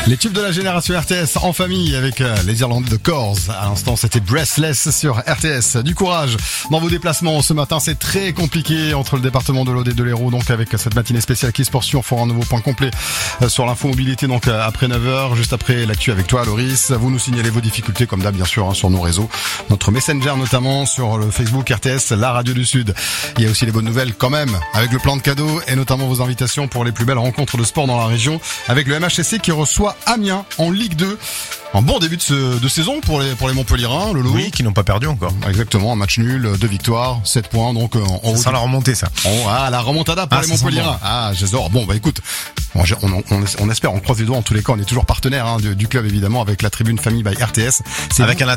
Les tubes de la génération RTS en famille avec les Irlandais de Corrs. À l'instant, c'était Breathless sur RTS. Du courage dans vos déplacements. Ce matin, c'est très compliqué entre le département de l'Aude et de l'Hérault. Donc, avec cette matinée spéciale qui se poursuit, on fera un nouveau point complet sur l'info mobilité. Donc, après 9h, juste après l'actu avec toi, Loris. Vous nous signalez vos difficultés, comme d'hab, bien sûr, sur nos réseaux. Notre Messenger, notamment, sur le Facebook RTS, la radio du Sud. Il y a aussi les bonnes nouvelles, quand même, avec le plan de cadeaux et notamment vos invitations pour les plus belles rencontres de sport dans la région. Avec le MHSC qui reçoit Amiens en Ligue 2. Un bon début de saison pour les Montpellierins, Lolo. Oui, qui n'ont pas perdu encore. Exactement, un match nul, 2 victoires, 7 points, donc en sans la remontée, ça. La remontada pour les Montpellierins. J'adore. Bon, écoute, on espère, on croise les doigts en tous les cas, on est toujours partenaire du club évidemment avec la tribune famille by RTS. Avec un